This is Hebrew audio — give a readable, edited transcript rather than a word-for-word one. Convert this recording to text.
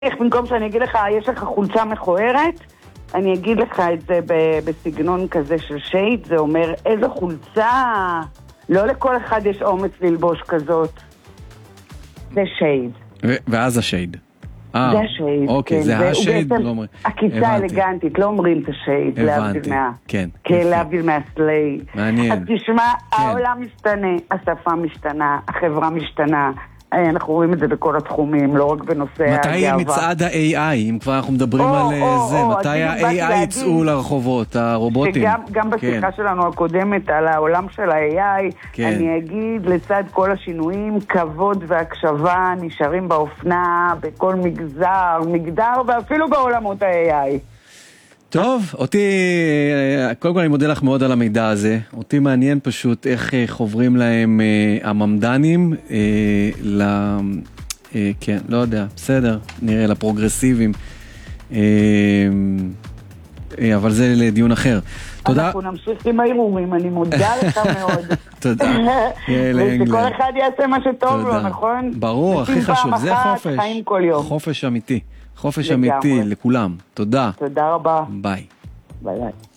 איך במקום שאני אגיד לך, יש לך חולצה מכוערת, אני אגיד לך את זה בסגנון כזה של שייד, זה אומר, איזה חולצה, לא לכל אחד יש אומץ ללבוש כזאת. זה שייד. ואז השייד. זה השייד. אוקיי, זה השייד, לא אומרים. עקיצה אלגנטית, לא אומרים את השייד, להבדיל להבדיל מהסליי. מעניין. אז תשמע, העולם משתנה, השפה משתנה, החברה משתנה. אנחנו רואים את זה בכל התחומים, לא רק בנושא הגאווה. מתי מצעד ה-AI, אם כבר אנחנו מדברים על זה, מתי ה-AI יצאו לרחובות, הרובוטים? גם בשיחה שלנו הקודמת על העולם של ה-AI, אני אגיד, לצד כל השינויים, כבוד והקשבה נשארים באופנה, בכל מגדר, ואפילו בעולמות ה-AI. טוב, קודם כל אני מודה לך מאוד על המידע הזה, אותי מעניין פשוט איך חוברים להם הממדנים, כן, לא יודע, בסדר, נראה, לפרוגרסיביים, אבל זה לדיון אחר. תודה. אנחנו נמשיך עם העירומים, אני מודה לך מאוד. תודה. ושכל אחד יעשה מה שטוב לו, נכון? ברור, הכי חשוב, זה חופש. חיים כל יום. חופש אמיתי. חופש אמיתי לכולם. תודה. תודה רבה. ביי. ביי ביי.